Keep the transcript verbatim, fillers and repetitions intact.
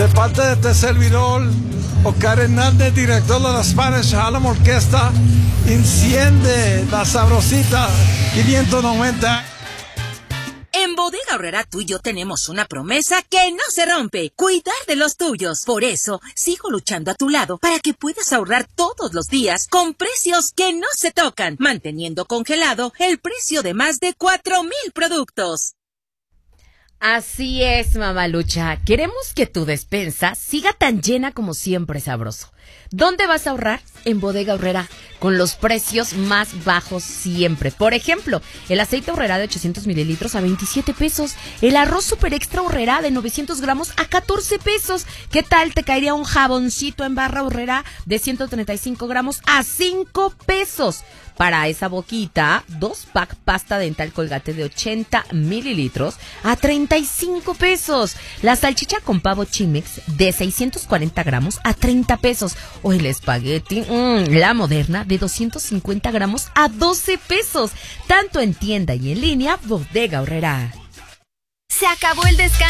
de parte de este servidor, Oscar Hernández, director de la Spanish Harlem Orquesta, enciende la sabrosita quinientos noventa. En Bodega Aurrerá tú y yo tenemos una promesa que no se rompe: cuidar de los tuyos. Por eso, sigo luchando a tu lado para que puedas ahorrar todos los días con precios que no se tocan, manteniendo congelado el precio de más de cuatro mil productos. Así es, mamalucha. Queremos que tu despensa siga tan llena como siempre, sabroso. ¿Dónde vas a ahorrar? En Bodega Aurrerá, con los precios más bajos siempre. Por ejemplo, el aceite Aurrerá de ochocientos mililitros a veintisiete pesos. El arroz super extra Aurrerá de novecientos gramos a catorce pesos. ¿Qué tal te caería un jaboncito en barra Aurrerá de ciento treinta y cinco gramos a cinco pesos? Para esa boquita, dos pack pasta dental Colgate de ochenta mililitros a treinta y cinco pesos. La salchicha con pavo Chimex de seiscientos cuarenta gramos a treinta pesos. O el espagueti, mmm, la moderna de doscientos cincuenta gramos a doce pesos. Tanto en tienda y en línea, Bodega Aurrerá. Se acabó el descanso.